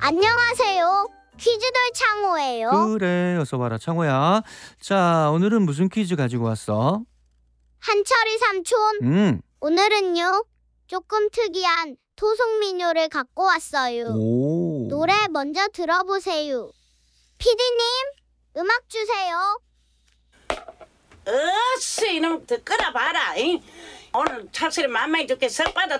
안녕하세요. 퀴즈돌 창호예요. 그래, 어서 와라, 창호야. 자, 오늘은 무슨 퀴즈 가지고 왔어? 한철이 삼촌, 오늘은요. 조금 특이한 토속민요를 갖고 왔어요. 오. 노래 먼저 들어보세요. 피디님, 음악 주세요. 어씨 이놈 듣거라 봐라. 오늘 착실히 만만히 죽게 석바다